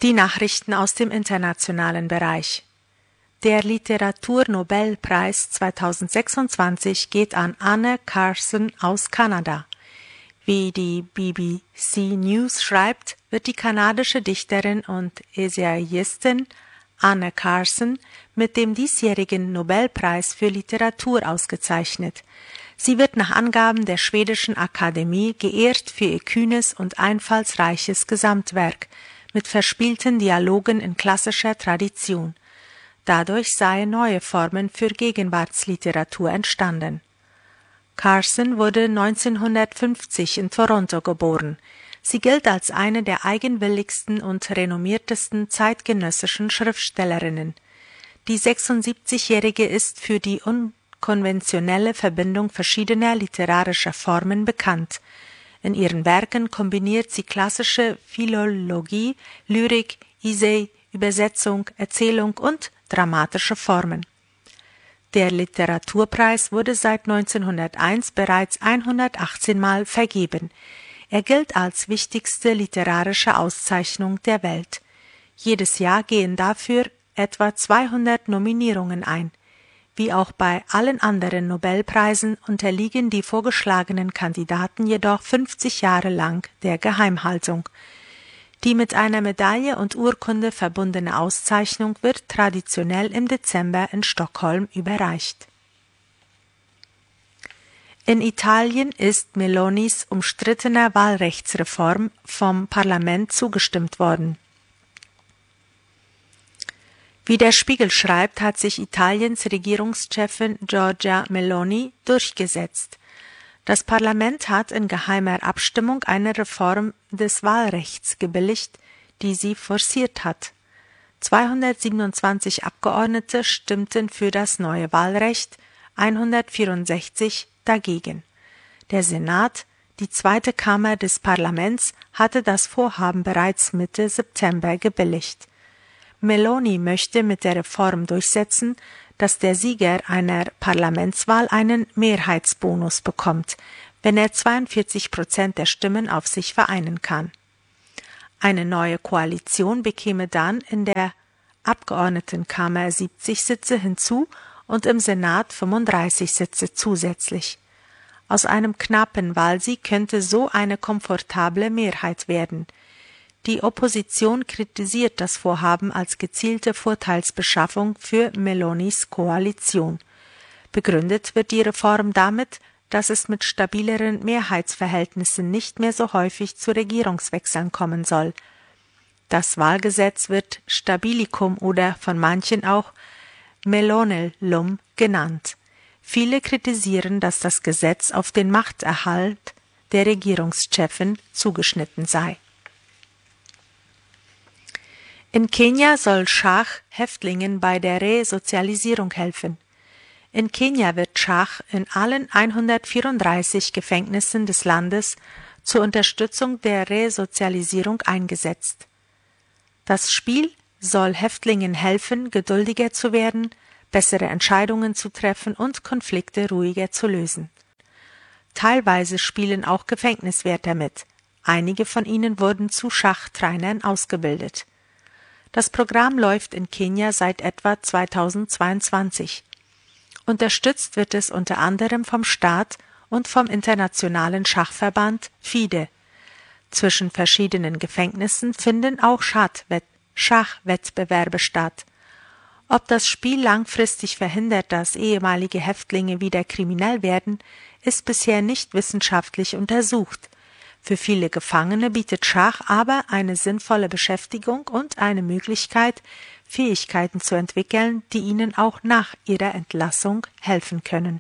Die Nachrichten aus dem internationalen Bereich. Der Literaturnobelpreis 2026 geht an Anne Carson aus Kanada. Wie die BBC News schreibt, wird die kanadische Dichterin und Essayistin Anne Carson mit dem diesjährigen Nobelpreis für Literatur ausgezeichnet. Sie wird nach Angaben der schwedischen Akademie geehrt für ihr kühnes und einfallsreiches Gesamtwerk mit verspielten Dialogen in klassischer Tradition. Dadurch seien neue Formen für Gegenwartsliteratur entstanden. Carson wurde 1950 in Toronto geboren. Sie gilt als eine der eigenwilligsten und renommiertesten zeitgenössischen Schriftstellerinnen. Die 76-Jährige ist für die unkonventionelle Verbindung verschiedener literarischer Formen bekannt. In ihren Werken kombiniert sie klassische Philologie, Lyrik, Essay, Übersetzung, Erzählung und dramatische Formen. Der Literaturpreis wurde seit 1901 bereits 118 Mal vergeben. Er gilt als wichtigste literarische Auszeichnung der Welt. Jedes Jahr gehen dafür etwa 200 Nominierungen ein. Wie auch bei allen anderen Nobelpreisen unterliegen die vorgeschlagenen Kandidaten jedoch 50 Jahre lang der Geheimhaltung. Die mit einer Medaille und Urkunde verbundene Auszeichnung wird traditionell im Dezember in Stockholm überreicht. In Italien ist Melonis umstrittener Wahlrechtsreform vom Parlament zugestimmt worden. Wie der Spiegel schreibt, hat sich Italiens Regierungschefin Giorgia Meloni durchgesetzt. Das Parlament hat in geheimer Abstimmung eine Reform des Wahlrechts gebilligt, die sie forciert hat. 227 Abgeordnete stimmten für das neue Wahlrecht, 164 dagegen. Der Senat, die zweite Kammer des Parlaments, hatte das Vorhaben bereits Mitte September gebilligt. Meloni möchte mit der Reform durchsetzen, dass der Sieger einer Parlamentswahl einen Mehrheitsbonus bekommt, wenn er 42% der Stimmen auf sich vereinen kann. Eine neue Koalition bekäme dann in der Abgeordnetenkammer 70 Sitze hinzu und im Senat 35 Sitze zusätzlich. Aus einem knappen Wahlsieg könnte so eine komfortable Mehrheit werden. Die Opposition kritisiert das Vorhaben als gezielte Vorteilsbeschaffung für Melonis Koalition. Begründet wird die Reform damit, dass es mit stabileren Mehrheitsverhältnissen nicht mehr so häufig zu Regierungswechseln kommen soll. Das Wahlgesetz wird Stabilicum oder von manchen auch Melonellum genannt. Viele kritisieren, dass das Gesetz auf den Machterhalt der Regierungschefin zugeschnitten sei. In Kenia soll Schach Häftlingen bei der Resozialisierung helfen. In Kenia wird Schach in allen 134 Gefängnissen des Landes zur Unterstützung der Resozialisierung eingesetzt. Das Spiel soll Häftlingen helfen, geduldiger zu werden, bessere Entscheidungen zu treffen und Konflikte ruhiger zu lösen. Teilweise spielen auch Gefängniswärter mit. Einige von ihnen wurden zu Schachtrainern ausgebildet. Das Programm läuft in Kenia seit etwa 2022. Unterstützt wird es unter anderem vom Staat und vom internationalen Schachverband FIDE. Zwischen verschiedenen Gefängnissen finden auch Schachwettbewerbe statt. Ob das Spiel langfristig verhindert, dass ehemalige Häftlinge wieder kriminell werden, ist bisher nicht wissenschaftlich untersucht. Für viele Gefangene bietet Schach aber eine sinnvolle Beschäftigung und eine Möglichkeit, Fähigkeiten zu entwickeln, die ihnen auch nach ihrer Entlassung helfen können.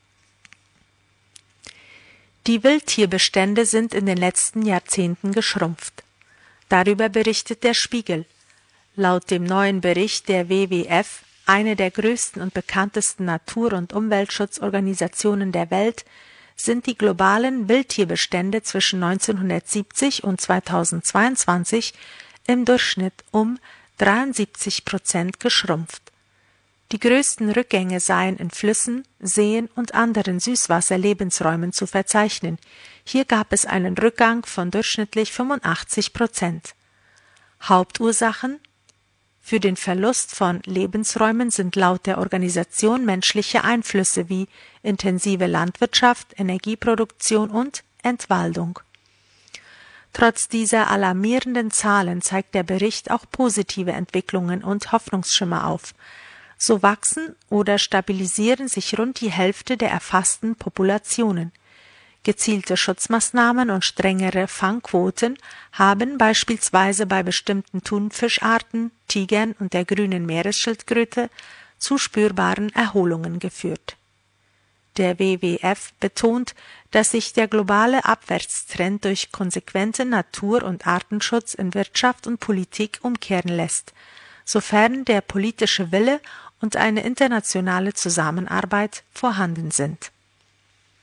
Die Wildtierbestände sind in den letzten Jahrzehnten geschrumpft. Darüber berichtet der Spiegel. Laut dem neuen Bericht der WWF, eine der größten und bekanntesten Natur- und Umweltschutzorganisationen der Welt, sind die globalen Wildtierbestände zwischen 1970 und 2022 im Durchschnitt um 73% geschrumpft. Die größten Rückgänge seien in Flüssen, Seen und anderen Süßwasserlebensräumen zu verzeichnen. Hier gab es einen Rückgang von durchschnittlich 85%. Hauptursachen für den Verlust von Lebensräumen sind laut der Organisation menschliche Einflüsse wie intensive Landwirtschaft, Energieproduktion und Entwaldung. Trotz dieser alarmierenden Zahlen zeigt der Bericht auch positive Entwicklungen und Hoffnungsschimmer auf. So wachsen oder stabilisieren sich rund die Hälfte der erfassten Populationen. Gezielte Schutzmaßnahmen und strengere Fangquoten haben beispielsweise bei bestimmten Thunfischarten, Tigern und der grünen Meeresschildkröte zu spürbaren Erholungen geführt. Der WWF betont, dass sich der globale Abwärtstrend durch konsequenten Natur- und Artenschutz in Wirtschaft und Politik umkehren lässt, sofern der politische Wille und eine internationale Zusammenarbeit vorhanden sind.